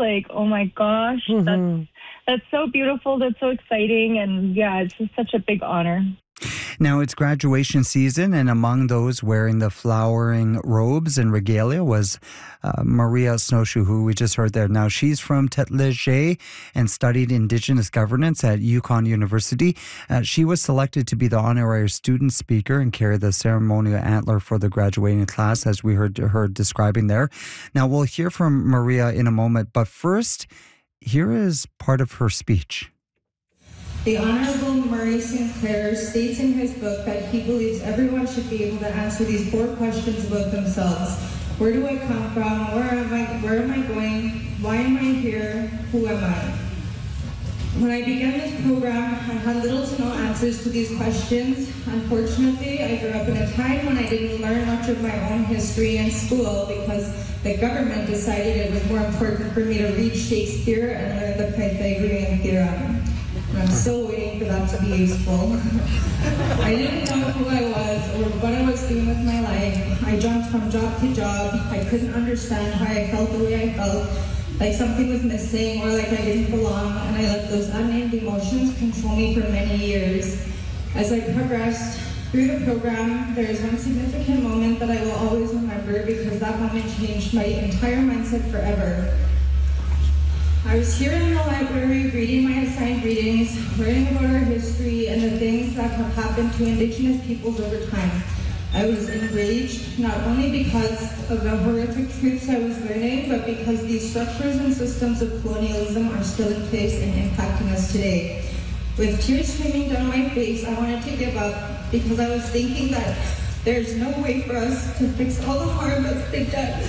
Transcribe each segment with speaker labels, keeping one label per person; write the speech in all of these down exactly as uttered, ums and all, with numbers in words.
Speaker 1: like, oh my gosh,
Speaker 2: Mm-hmm.
Speaker 1: that's that's so beautiful. That's so exciting. And yeah, it's just such a big honor.
Speaker 2: Now it's graduation season, and among those wearing the flowering robes and regalia was uh, Maria Snowshoe, who we just heard there. Now she's from Tetlejay and studied Indigenous governance at Yukon University. Uh, she was selected to be the honorary student speaker and carry the ceremonial antler for the graduating class, as we heard her describing there. Now we'll hear from Maria in a moment, but first, here is part of her speech.
Speaker 3: The Honorable Murray Sinclair states in his book that he believes everyone should be able to answer these four questions about themselves. Where do I come from? Where am I, where am I going? Why am I here? Who am I? When I began this program, I had little to no answers to these questions. Unfortunately, I grew up in a time when I didn't learn much of my own history in school because the government decided it was more important for me to read Shakespeare and learn the Pythagorean theorem. I'm still waiting for that to be useful. I didn't know who I was or what I was doing with my life. I jumped from job to job. I couldn't understand why I felt the way I felt, like something was missing or like I didn't belong, and I let those unnamed emotions control me for many years. As I progressed through the program, there is one significant moment that I will always remember because that moment changed my entire mindset forever. I was here in the library reading my assigned readings, learning about our history and the things that have happened to Indigenous peoples over time. I was enraged, not only because of the horrific truths I was learning, but because these structures and systems of colonialism are still in place and impacting us today. With tears streaming down my face, I wanted to give up because I was thinking that there's no way for us to fix all the harm that's been done.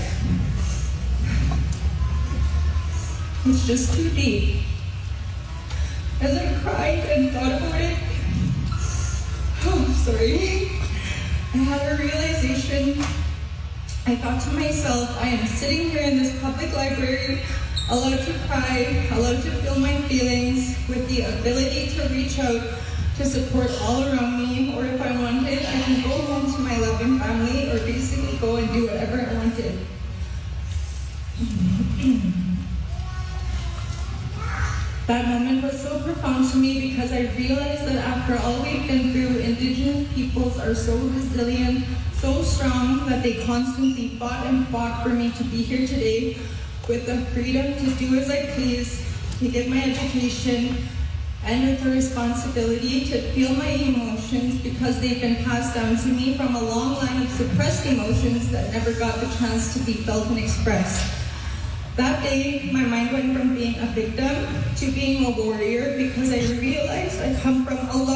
Speaker 3: It's just too deep. As I cried and thought about it, oh, I'm sorry, I had a realization. I thought to myself, I am sitting here in this public library, allowed to cry, allowed to feel my feelings, with the ability to reach out to support all around me, or if I wanted, I can go home to my loving family, or basically go and do whatever I wanted. That moment was so profound to me because I realized that after all we've been through, Indigenous peoples are so resilient, so strong, that they constantly fought and fought for me to be here today with the freedom to do as I please, to get my education, and with the responsibility to feel my emotions because they've been passed down to me from a long line of suppressed emotions that never got the chance to be felt and expressed. That day, my mind went from being a victim to being a warrior because I realized I come from a